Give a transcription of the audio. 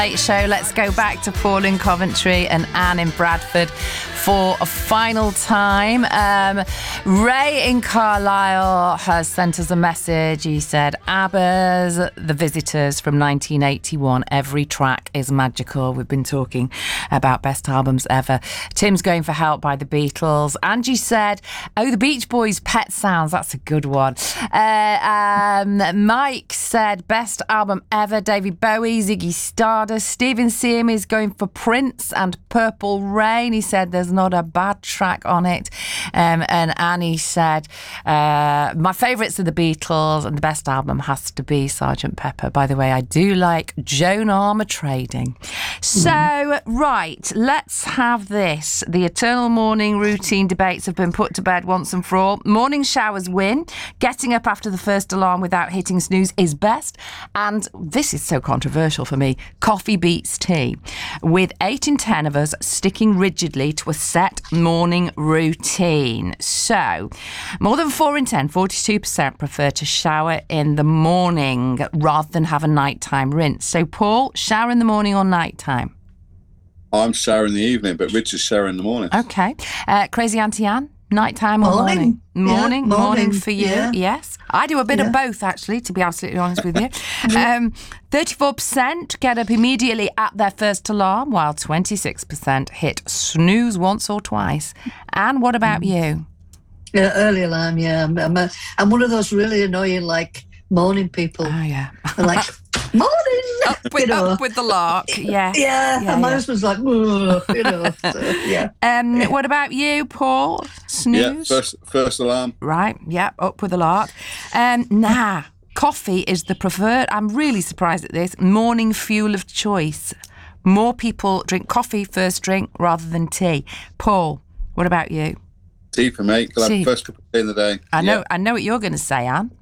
Late Show. Let's go back to Paul in Coventry and Anne in Bradford for a final time. Ray in Carlisle has sent us a message. He said, ABBA's The Visitors from 1981. Every track is magical. We've been talking about best albums ever. Tim's going for Help by the Beatles. Angie said, the Beach Boys' Pet Sounds. That's a good one. Mike said, best album ever, David Bowie, Ziggy Stardust. Stephen Seam is going for Prince and Purple Rain. He said there's not a bad track on it. And Annie said, my favourites are the Beatles and the best album has to be Sgt. Pepper. By the way, I do like Joan Armour Trading. So, right, let's have this. The eternal morning routine debates have been put to bed once and for all. Morning showers win. Getting up after the first alarm without hitting snooze is best. And this is so controversial for me. Coffee beats tea, with 8 in 10 of us sticking rigidly to a set morning routine. So, more than 4 in 10, 42% prefer to shower in the morning rather than have a nighttime rinse. So, Paul, shower in the morning or nighttime? I'm showering in the evening, but Richard's showering in the morning. Okay. Crazy Auntie Anne? Nighttime or morning? Morning for you, yes. I do a bit of both, actually, to be absolutely honest with you. 34% get up immediately at their first alarm, while 26% hit snooze once or twice. And what about you? Yeah, early alarm, yeah. I'm one of those really annoying, morning people. Oh, yeah. They're like, morning! Up with the lark, yeah. Yeah, and my husband's like, so, yeah. What about you, Paul? Snooze? Yeah, first alarm. Right, yeah, up with the lark. Coffee is the preferred, I'm really surprised at this, morning fuel of choice. More people drink coffee first drink rather than tea. Paul, what about you? Tea for me, because I have the first cup of tea in the day. I know what you're going to say, Anne.